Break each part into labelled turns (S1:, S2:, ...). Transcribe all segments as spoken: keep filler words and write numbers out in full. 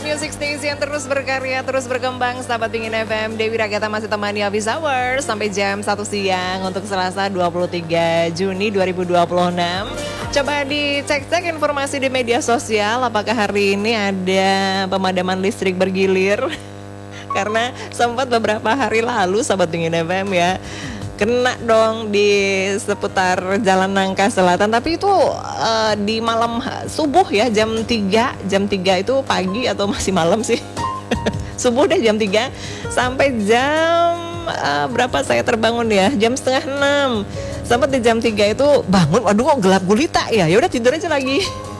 S1: Music Station terus berkarya, terus berkembang. Sahabat Pingin F M, Dewi Ragata masih temani Office Hour sampai jam satu siang untuk Selasa dua puluh tiga Juni dua ribu dua puluh enam. Coba dicek-cek informasi di media sosial, apakah hari ini ada pemadaman listrik bergilir? Karena sempat beberapa hari lalu Sahabat Pingin F M ya, kena dong di seputar Jalan Nangka Selatan. Tapi itu uh, di malam subuh ya, jam tiga. Jam tiga itu pagi atau masih malam sih? Subuh deh jam tiga. Sampai jam uh, berapa saya terbangun ya? Jam setengah enam. Sampai di jam tiga itu bangun, waduh kok gelap gulita ya. Ya udah tidur aja lagi.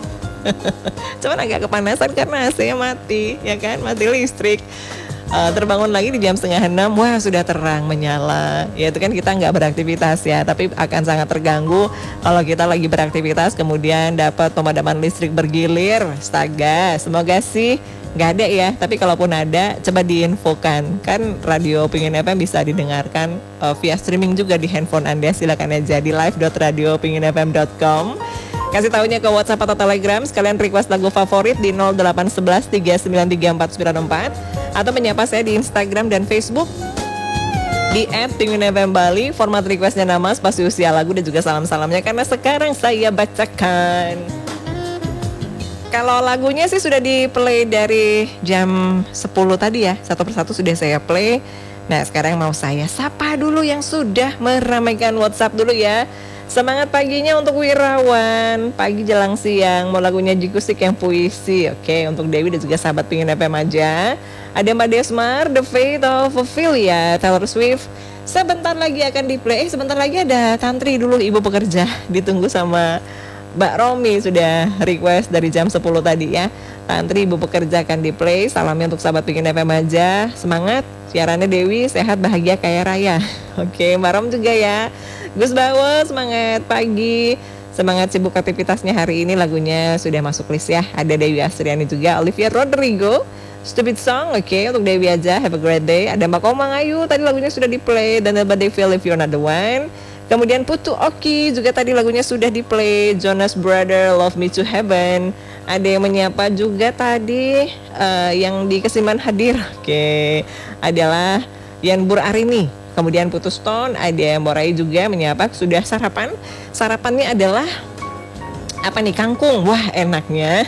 S1: Cuman agak kepanasan karena A C-nya mati, ya kan? Mati listrik. Uh, terbangun lagi di jam setengah enam, wah sudah terang menyala. Ya itu kan kita nggak beraktivitas ya, tapi akan sangat terganggu kalau kita lagi beraktivitas kemudian dapat pemadaman listrik bergilir. Astaga, semoga sih nggak ada ya. Tapi kalaupun ada, coba diinfokan. Kan radio Pingin F M bisa didengarkan uh, via streaming juga di handphone Anda. Silakan aja di live dot radio pingin f m dot com. Kasih taunya ke WhatsApp atau Telegram. Sekalian request lagu favorit di nol delapan satu satu tiga sembilan tiga empat sembilan empat. Atau menyapa saya di Instagram dan Facebook di et pingin f m bali. Format requestnya nama, spasi usia lagu dan juga salam-salamnya, karena sekarang saya bacakan. Kalau lagunya sih sudah di play dari jam sepuluh tadi ya, satu persatu sudah saya play. Nah sekarang mau saya sapa dulu yang sudah meramaikan WhatsApp dulu ya. Semangat paginya untuk Wirawan, pagi jelang siang, mau lagunya Jikusik yang puisi. Oke, untuk Dewi dan juga sahabat Pingin F M aja. Ada Mbak Desmar, The Fate of Ophelia, Taylor Swift. Sebentar lagi akan di play. Eh sebentar lagi ada Tantri dulu, ibu pekerja. Ditunggu sama Mbak Romi, sudah request dari jam sepuluh tadi ya. Tantri ibu pekerja akan di play. Salamnya untuk sahabat Pingin F M aja. Semangat, siarannya Dewi, sehat, bahagia, kaya raya. Oke, Mbak Rom juga ya. Gus Bawo, semangat pagi. Semangat sibuk aktivitasnya hari ini. Lagunya sudah masuk list ya. Ada Dewi Astriani juga, Olivia Rodrigo, Stupid Song. Oke, okay, untuk Dewi aja, have a great day. Ada Mbak Komang Ayu, tadi lagunya sudah di play. Dan Mbak Devi, If You're Not The One. Kemudian Putu Oki, juga tadi lagunya sudah di play. Jonas Brother, Love Me To Heaven. Ada yang menyapa juga tadi, uh, yang di Kesiman hadir. Oke, okay. Adalah Yan Bur Arini. Kemudian Putus Stone, ada Morai juga menyapa, sudah sarapan. Sarapannya adalah apa nih, kangkung. Wah enaknya.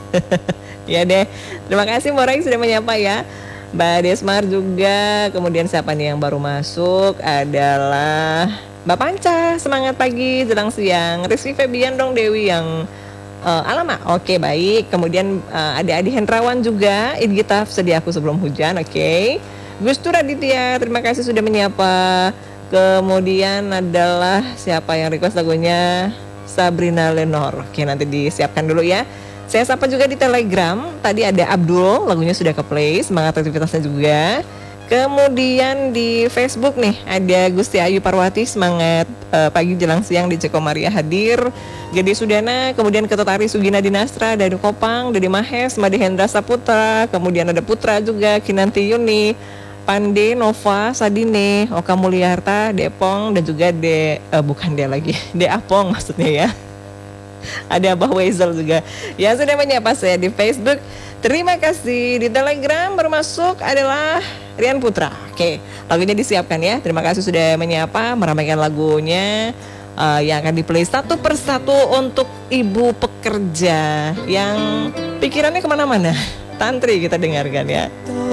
S1: Ya deh, terima kasih Morai sudah menyapa ya. Mbak Desmar juga. Kemudian siapa nih yang baru masuk, adalah Mbak Panca, semangat pagi jelang siang. Rizky Febian dong Dewi yang uh, alamak. Oke baik. Kemudian uh, ada Adi Hendrawan juga, Idgitaf Sediaku Sebelum Hujan. Oke. Gus Tur Aditya, terima kasih sudah menyapa. Kemudian adalah siapa yang request lagunya, Sabrina Lenor. Oke, nanti disiapkan dulu ya. Saya sapa juga di Telegram. Tadi ada Abdul, lagunya sudah ke play. Semangat aktivitasnya juga. Kemudian di Facebook nih ada Gusti Ayu Parwati, semangat uh, pagi jelang siang di Ceko Maria hadir. Gede Sudana, kemudian Ketutari Sugina Dinastra dari Kopang, Dede Mahes, Made Hendra Saputra, kemudian ada Putra juga, Kinanti Yuni, Pande, Nova, Sadine, Oka Mulyarta, Depong, dan juga De, uh, bukan dia lagi, De Apong maksudnya ya. Ada Abah Wezel juga yang sudah menyapa saya di Facebook. Terima kasih. Di Telegram bermasuk adalah Rian Putra. Oke, lagunya disiapkan ya. Terima kasih sudah menyapa, meramaikan lagunya uh, yang akan di play satu persatu untuk ibu pekerja yang pikirannya kemana-mana. Tantri kita dengarkan ya.